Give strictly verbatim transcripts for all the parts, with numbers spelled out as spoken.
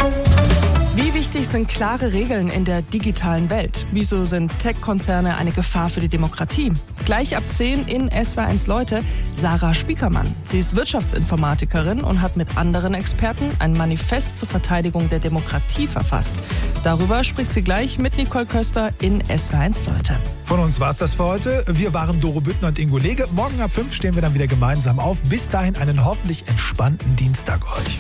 Wie wichtig sind klare Regeln in der digitalen Welt? Wieso sind Tech-Konzerne eine Gefahr für die Demokratie? Gleich ab zehn in S W R eins Leute Sarah Spiekermann. Sie ist Wirtschaftsinformatikerin und hat mit anderen Experten ein Manifest zur Verteidigung der Demokratie verfasst. Darüber spricht sie gleich mit Nicole Köster in S W R eins Leute. Von uns war's das für heute. Wir waren Doro Büttner und Ingo Lege. Morgen ab fünf stehen wir dann wieder gemeinsam auf. Bis dahin einen hoffentlich entspannten Dienstag euch.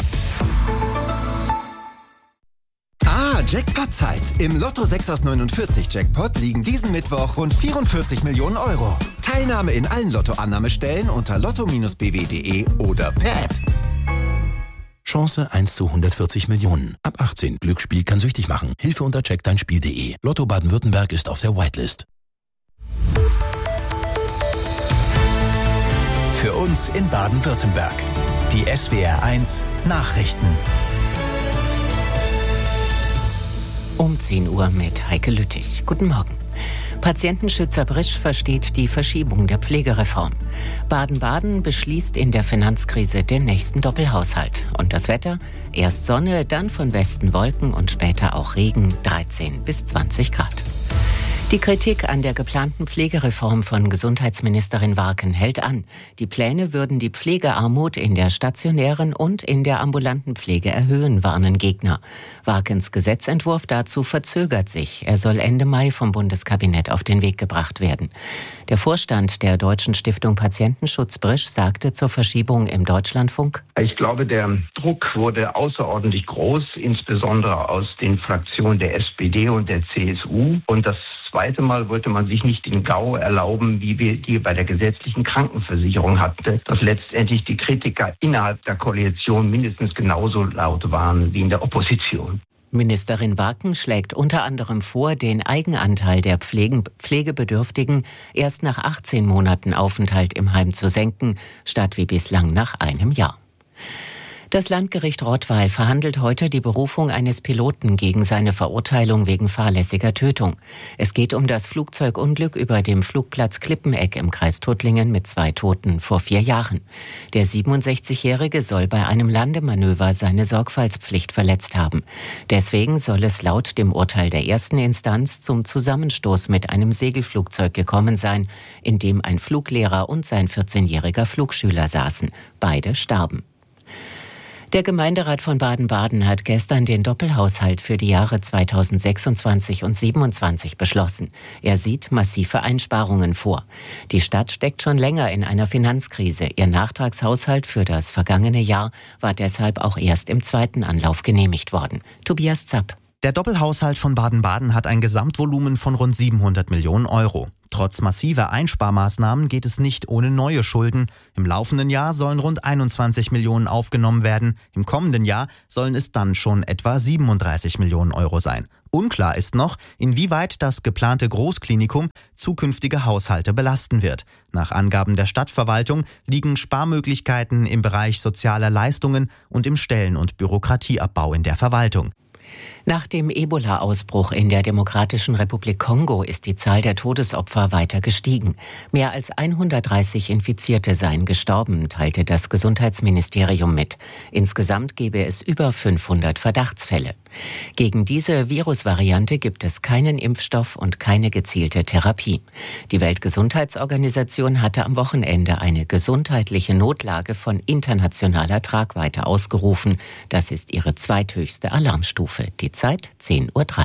Jackpot-Zeit. Im Lotto sechs aus neunundvierzig Jackpot liegen diesen Mittwoch rund vierundvierzig Millionen Euro. Teilnahme in allen Lottoannahmestellen unter lotto Bindestrich b w punkt d e oder per App. Chance eins zu hundertvierzig Millionen. Ab achtzehn. Glücksspiel kann süchtig machen. Hilfe unter check dein Spiel punkt d e. Lotto Baden-Württemberg ist auf der Whitelist. Für uns in Baden-Württemberg. Die S W R eins Nachrichten. Um zehn Uhr mit Heike Lüttich. Guten Morgen. Patientenschützer Brisch versteht die Verschiebung der Pflegereform. Baden-Baden beschließt in der Finanzkrise den nächsten Doppelhaushalt. Und das Wetter? Erst Sonne, dann von Westen Wolken und später auch Regen, dreizehn bis zwanzig Grad. Die Kritik an der geplanten Pflegereform von Gesundheitsministerin Warken hält an. Die Pläne würden die Pflegearmut in der stationären und in der ambulanten Pflege erhöhen, warnen Gegner. Warkens Gesetzentwurf dazu verzögert sich. Er soll Ende Mai vom Bundeskabinett auf den Weg gebracht werden. Der Vorstand der Deutschen Stiftung Patientenschutz Brisch sagte zur Verschiebung im Deutschlandfunk: Ich glaube, der Druck wurde außerordentlich groß, insbesondere aus den Fraktionen der S P D und der C S U. Und das zweite Mal wollte man sich nicht den GAU erlauben, wie wir die bei der gesetzlichen Krankenversicherung hatten, dass letztendlich die Kritiker innerhalb der Koalition mindestens genauso laut waren wie in der Opposition. Ministerin Warken schlägt unter anderem vor, den Eigenanteil der Pflegen, Pflegebedürftigen erst nach achtzehn Monaten Aufenthalt im Heim zu senken, statt wie bislang nach einem Jahr. Das Landgericht Rottweil verhandelt heute die Berufung eines Piloten gegen seine Verurteilung wegen fahrlässiger Tötung. Es geht um das Flugzeugunglück über dem Flugplatz Klippeneck im Kreis Tuttlingen mit zwei Toten vor vier Jahren. Der siebenundsechzigjährige soll bei einem Landemanöver seine Sorgfaltspflicht verletzt haben. Deswegen soll es laut dem Urteil der ersten Instanz zum Zusammenstoß mit einem Segelflugzeug gekommen sein, in dem ein Fluglehrer und sein vierzehnjähriger Flugschüler saßen. Beide starben. Der Gemeinderat von Baden-Baden hat gestern den Doppelhaushalt für die Jahre zweitausendsechsundzwanzig und siebenundzwanzig beschlossen. Er sieht massive Einsparungen vor. Die Stadt steckt schon länger in einer Finanzkrise. Ihr Nachtragshaushalt für das vergangene Jahr war deshalb auch erst im zweiten Anlauf genehmigt worden. Tobias Zapp. Der Doppelhaushalt von Baden-Baden hat ein Gesamtvolumen von rund siebenhundert Millionen Euro. Trotz massiver Einsparmaßnahmen geht es nicht ohne neue Schulden. Im laufenden Jahr sollen rund einundzwanzig Millionen aufgenommen werden. Im kommenden Jahr sollen es dann schon etwa siebenunddreißig Millionen Euro sein. Unklar ist noch, inwieweit das geplante Großklinikum zukünftige Haushalte belasten wird. Nach Angaben der Stadtverwaltung liegen Sparmöglichkeiten im Bereich sozialer Leistungen und im Stellen- und Bürokratieabbau in der Verwaltung. Nach dem Ebola-Ausbruch in der Demokratischen Republik Kongo ist die Zahl der Todesopfer weiter gestiegen. Mehr als hundertdreißig Infizierte seien gestorben, teilte das Gesundheitsministerium mit. Insgesamt gebe es über fünfhundert Verdachtsfälle. Gegen diese Virusvariante gibt es keinen Impfstoff und keine gezielte Therapie. Die Weltgesundheitsorganisation hatte am Wochenende eine gesundheitliche Notlage von internationaler Tragweite ausgerufen. Das ist ihre zweithöchste Alarmstufe. Die Zeit zehn Uhr drei.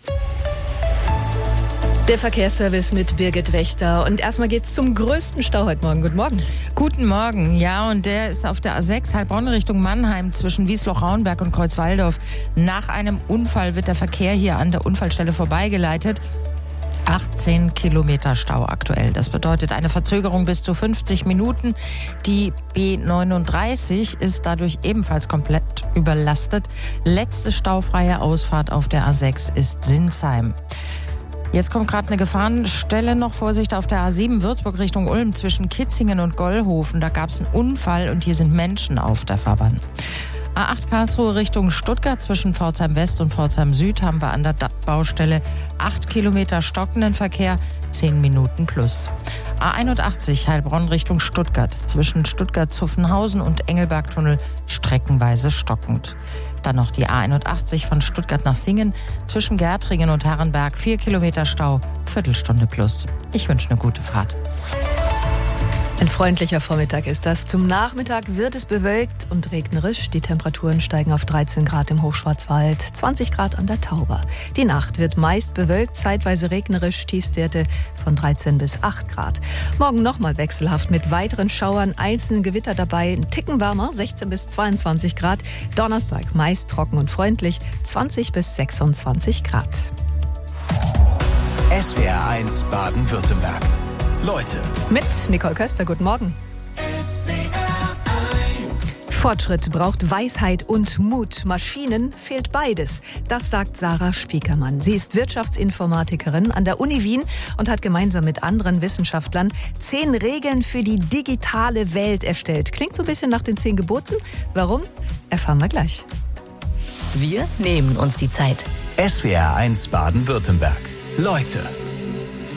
Der Verkehrsservice mit Birgit Wächter. Und erstmal geht's zum größten Stau heute Morgen. Guten Morgen. Guten Morgen. Ja, und der ist auf der A sechs Heilbronn Richtung Mannheim zwischen Wiesloch-Rauenberg und Kreuzwaldorf. Nach einem Unfall wird der Verkehr hier an der Unfallstelle vorbeigeleitet. achtzehn Kilometer Stau aktuell. Das bedeutet eine Verzögerung bis zu fünfzig Minuten. Die B neununddreißig ist dadurch ebenfalls komplett überlastet. Letzte staufreie Ausfahrt auf der A sechs ist Sinsheim. Jetzt kommt gerade eine Gefahrenstelle noch. Vorsicht auf der A sieben Würzburg Richtung Ulm zwischen Kitzingen und Gollhofen. Da gab es einen Unfall und hier sind Menschen auf der Fahrbahn. A acht Karlsruhe Richtung Stuttgart zwischen Pforzheim West und Pforzheim Süd haben wir an der Baustelle acht Kilometer stockenden Verkehr, zehn Minuten plus. A einundachtzig Heilbronn Richtung Stuttgart zwischen Stuttgart-Zuffenhausen und Engelbergtunnel streckenweise stockend. Dann noch die A einundachtzig von Stuttgart nach Singen zwischen Gärtringen und Herrenberg, vier Kilometer Stau, Viertelstunde plus. Ich wünsche eine gute Fahrt. Ein freundlicher Vormittag ist das. Zum Nachmittag wird es bewölkt und regnerisch. Die Temperaturen steigen auf dreizehn Grad im Hochschwarzwald, zwanzig Grad an der Tauber. Die Nacht wird meist bewölkt, zeitweise regnerisch, Tiefstwerte von dreizehn bis acht Grad. Morgen nochmal wechselhaft mit weiteren Schauern, einzelnen Gewitter dabei, ein Ticken wärmer, sechzehn bis zweiundzwanzig Grad. Donnerstag meist trocken und freundlich, zwanzig bis sechsundzwanzig Grad. S W R eins Baden-Württemberg. Leute. Mit Nicole Köster, guten Morgen. Fortschritt braucht Weisheit und Mut. Maschinen fehlt beides. Das sagt Sarah Spiekermann. Sie ist Wirtschaftsinformatikerin an der Uni Wien und hat gemeinsam mit anderen Wissenschaftlern zehn Regeln für die digitale Welt erstellt. Klingt so ein bisschen nach den zehn Geboten. Warum? Erfahren wir gleich. Wir nehmen uns die Zeit. S W R eins Baden-Württemberg. Leute.